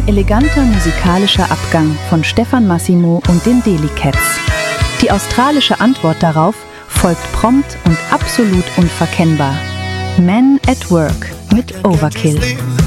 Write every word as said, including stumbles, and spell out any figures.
Ein eleganter musikalischer Abgang von Stefan Massimo und den Delicats. Die australische Antwort darauf folgt prompt und absolut unverkennbar. Men at Work mit Overkill.